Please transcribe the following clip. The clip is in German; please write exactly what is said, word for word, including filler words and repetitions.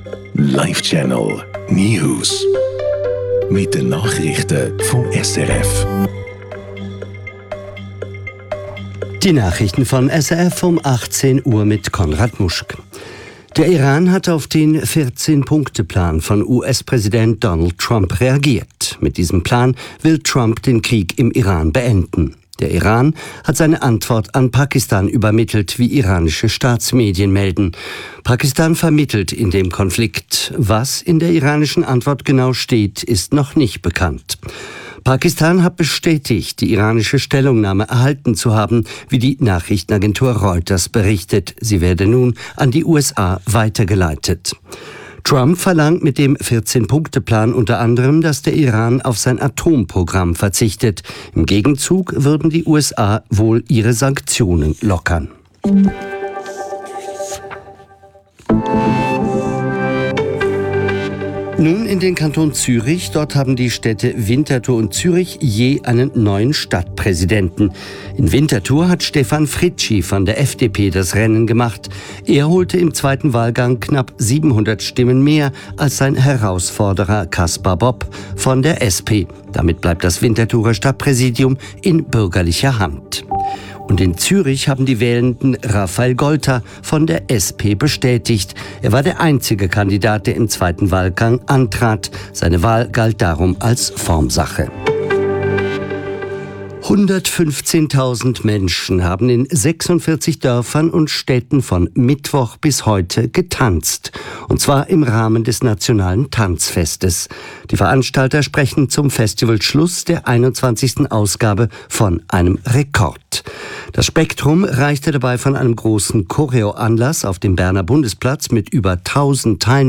Live Channel News. Mit den Nachrichten vom S R F. Die Nachrichten von S R F um achtzehn Uhr mit Konrad Muschk. Der Iran hat auf den vierzehn-Punkte-Plan von U S-Präsident Donald Trump reagiert. Mit diesem Plan will Trump den Krieg im Iran beenden. Der Iran hat seine Antwort an Pakistan übermittelt, wie iranische Staatsmedien melden. Pakistan vermittelt in dem Konflikt. Was in der iranischen Antwort genau steht, ist noch nicht bekannt. Pakistan hat bestätigt, die iranische Stellungnahme erhalten zu haben, wie die Nachrichtenagentur Reuters berichtet. Sie werde nun an die U S A weitergeleitet. Trump verlangt mit dem vierzehn-Punkte-Plan unter anderem, dass der Iran auf sein Atomprogramm verzichtet. Im Gegenzug würden die U S A wohl ihre Sanktionen lockern. Nun in den Kanton Zürich. Dort haben die Städte Winterthur und Zürich je einen neuen Stadtpräsidenten. In Winterthur hat Stefan Fritschi von der F D P das Rennen gemacht. Er holte im zweiten Wahlgang knapp siebenhundert Stimmen mehr als sein Herausforderer Kaspar Bob von der S P. Damit bleibt das Winterthurer Stadtpräsidium in bürgerlicher Hand. Und in Zürich haben die Wählenden Raphael Golter von der S P bestätigt. Er war der einzige Kandidat, der im zweiten Wahlgang antrat. Seine Wahl galt darum als Formsache. hundertfünfzehntausend Menschen haben in sechsundvierzig Dörfern und Städten von Mittwoch bis heute getanzt. Und zwar im Rahmen des Nationalen Tanzfestes. Die Veranstalter sprechen zum Festivalschluss der einundzwanzigsten Ausgabe von einem Rekord. Das Spektrum reichte dabei von einem großen Choreo-Anlass auf dem Berner Bundesplatz mit über tausend Teilnehmern